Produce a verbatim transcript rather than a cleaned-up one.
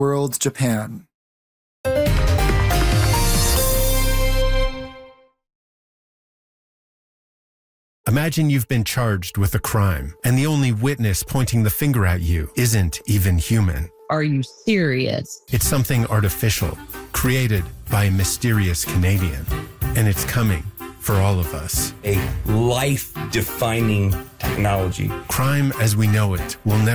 World Japan. Imagine you've been charged with a crime, and the only witness pointing the finger at you isn't even human. Are you serious? It's something artificial, created by a mysterious Canadian, and it's coming for all of us. A life-defining technology. Crime as we know it will never